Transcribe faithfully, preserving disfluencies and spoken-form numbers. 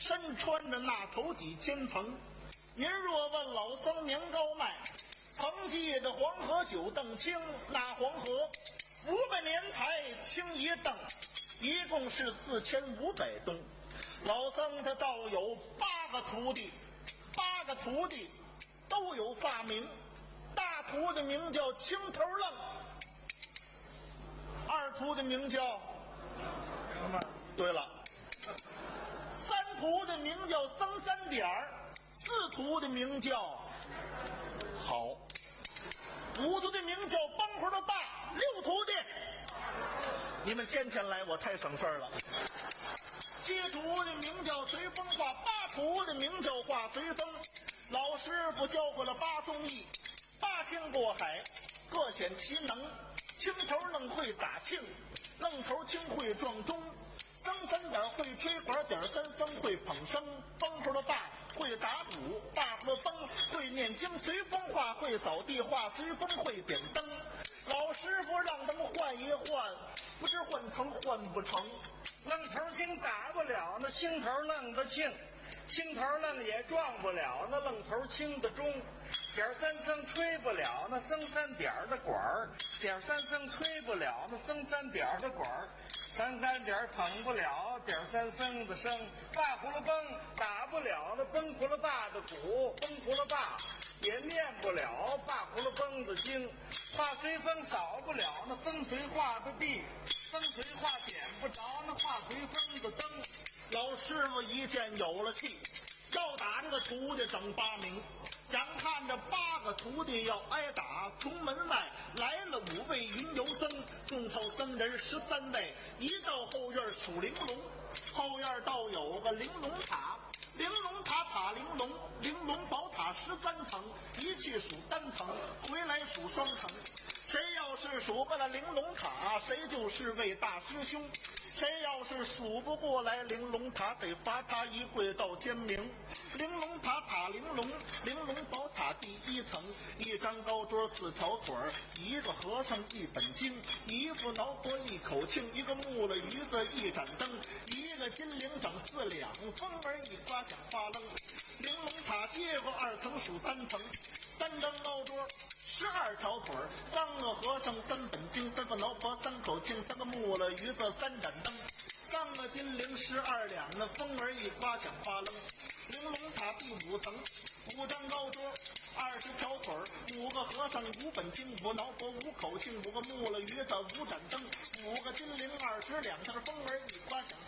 身穿着那头几千层。您若问老僧年高迈，曾记得黄河九澄清，那黄河五百年才清一澄，一共是四千五百冬。老僧他倒有八个徒弟，八个徒弟都有发名。大徒弟名叫青头愣，二徒弟名叫什么？对了，三徒弟名叫僧三点儿，四徒弟名叫好，五徒弟名叫帮活的爸，六徒弟你们天天来，我太省事儿了。七徒弟名叫随风画，八徒弟名叫画随风。老师傅教会了八宗艺，八仙过海各显其能。青头愣会打磬，愣头青会撞钟，僧三点会吹管，点三僧会捧笙，帮头的爸会打鼓，大头的僧会念经，随风画会扫地，画随风会点灯。老师傅让他们换一换，不知换成换不成。 愣头青打不了那青头愣的磬，青头愣也撞不了那愣头青的钟。点三僧吹不了那僧三点的管儿，点三僧吹不了那僧三点的管儿，三三点捧不了点三僧的声，大葫芦崩打不了那崩葫芦爸的鼓，崩葫芦爸也念不了大葫芦崩的经，画随风扫不了那风随画的地，风随画点不着那画随风的灯。 老师傅一见有了气，要打这个徒弟整八名。眼看着八个徒弟要挨打，从门外来了五位云游僧，众凑僧人十三位，一到后院数玲珑。后院倒有个玲珑塔，玲珑塔塔玲珑，玲珑宝塔十三层，一去数单层，回来数双层。谁要是数过了玲珑塔，谁就是位大师兄。谁要是数不过来玲珑塔，得罚他一跪到天明。玲珑塔塔玲珑，玲珑宝塔第一层，一张高桌四条腿儿，一个和尚一本经，一副挠脖一口磬，一个木了鱼子一盏灯，一个金铃整四两，风儿一刮响哗楞。玲珑塔接过二层数三层，三张高桌十二条腿儿，三个和尚三本经，三个挠脖三口磬，三个木了鱼子三盏灯，三个金铃十二两，那风儿一刮响哗楞。玲珑塔第五层，五张高桌二十条腿儿，五个和尚五本经，五挠脖五口磬，五个木了鱼子五盏灯，五个金铃二十两，这个风儿一刮响